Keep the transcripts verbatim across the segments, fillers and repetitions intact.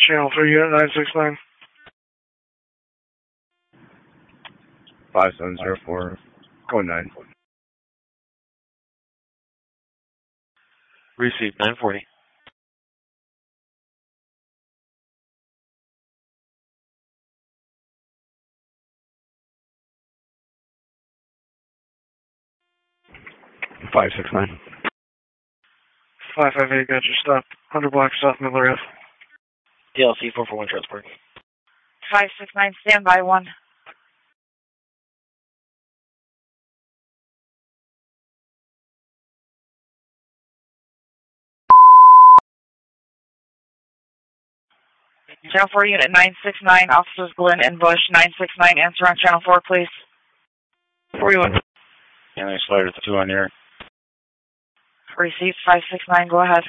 Channel three, unit nine six nine. five seven zero four, code nine. Receive nine forty. five six nine. five five eight, got your stop. one hundred block South Miller Ave. D L C four four one transport. five six nine, stand by one. Channel four, unit nine six nine, officers Glenn and Bush, nine six nine, answer on channel four, please. forty-one. Yeah, they slided the two on the air. Received, five six nine, go ahead.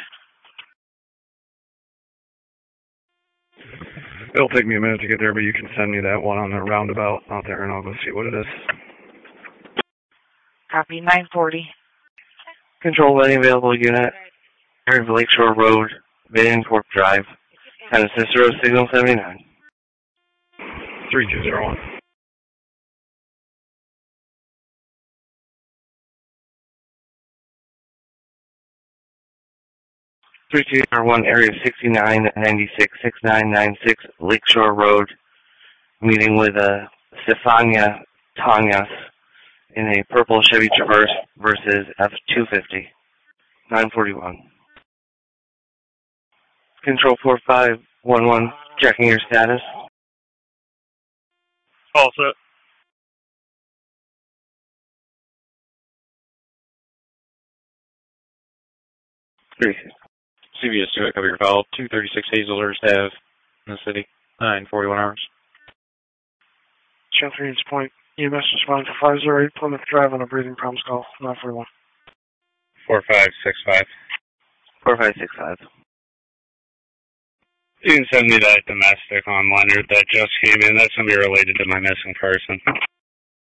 It'll take me a minute to get there, but you can send me that one on the roundabout out there, and I'll go see what it is. Copy, nine forty. Control any available unit. Area of Lakeshore Road, Van Corp Drive. Kind of Cicero, signal seventy-nine. three two zero one. three two zero one, area sixty-nine ninety-six, sixty-nine ninety-six, Lakeshore Road. Meeting with uh, Stefania Tanyas in a purple Chevy Traverse versus F two fifty. nine forty-one. Control four five one one, checking your status. All set. Three. C V S two, cover your file. two thirty-six Hazelhurst Ave in the city. nine forty-one hours. Channel three, East Point. E M S responding to five zero eight Plymouth Drive on a breathing problems call. nine forty-one. four five six five. four five six five. You can send me that domestic on Leonard that just came in. That's going to be related to my missing person.